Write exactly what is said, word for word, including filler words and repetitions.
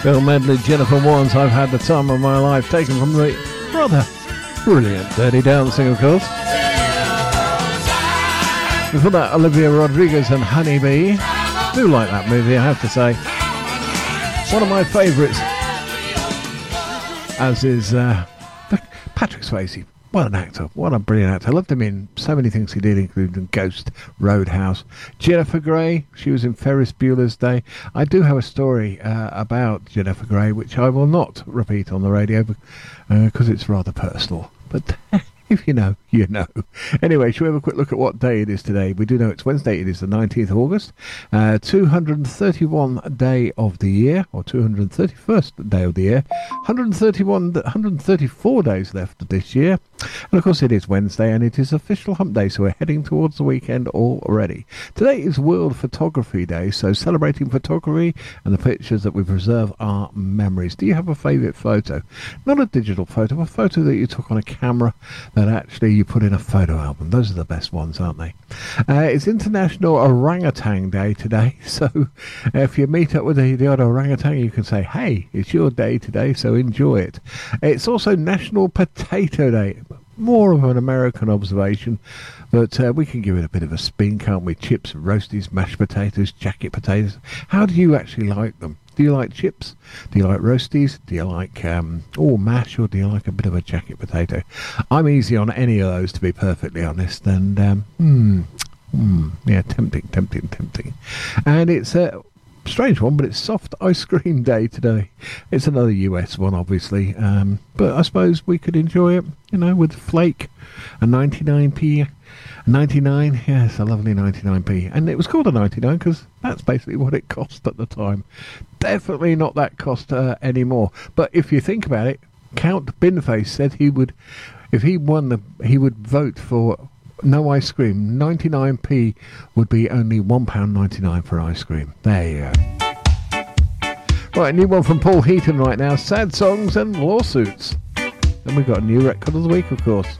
Bill Medley, Jennifer Warnes, I've Had the Time of My Life, taken from the rather brilliant Dirty Dancing, of course. Before that, Olivia Rodrigo and Honeybee. Do like that movie, I have to say. One of my favourites, as is uh, Patrick Swayze. What an actor, what a brilliant actor. I loved him in so many things he did, including Ghost, Roadhouse. Jennifer Grey, she was in Ferris Bueller's Day. I do have a story uh, about Jennifer Grey, which I will not repeat on the radio because uh, it's rather personal. But if you know, you know. Anyway, shall we have a quick look at what day it is today? We do know it's Wednesday. It is the nineteenth of August. Uh, two hundred thirty-first day of the year, or two hundred thirty-first day of the year. one hundred thirty-one, one hundred thirty-four days left this year. And of course it is Wednesday and it is official hump day, so we're heading towards the weekend already. Today is World Photography Day, so celebrating photography and the pictures that we preserve our memories. Do you have a favourite photo? Not a digital photo, a photo that you took on a camera that actually you put in a photo album. Those are the best ones, aren't they? Uh, it's International Orangutan Day today, so if you meet up with the, the other orangutan, you can say, hey, it's your day today, so enjoy it. It's also National Potato Day. More of an American observation, but uh, we can give it a bit of a spin, can't we? Chips, roasties, mashed potatoes, jacket potatoes. How do you actually like them? Do you like chips? Do you like roasties? Do you like um, oh mash, or do you like a bit of a jacket potato? I'm easy on any of those, to be perfectly honest. And um, hmm, hmm, yeah, tempting, tempting, tempting. And it's a uh, strange one, but it's Soft Ice Cream Day today. It's another U S one, obviously, um, but I suppose we could enjoy it, you know, with Flake, a ninety-nine p, ninety-nine, yes, a lovely ninety-nine p, and it was called a ninety-nine because that's basically what it cost at the time. Definitely not that cost uh, anymore. But if you think about it, Count Binface said he would, if he won the, he would vote for no ice cream. ninety-nine p would be only one pound ninety-nine for ice cream. There you go. Right, new one from Paul Heaton right now. Sad Songs and Lawsuits. And we've got a new record of the week, of course.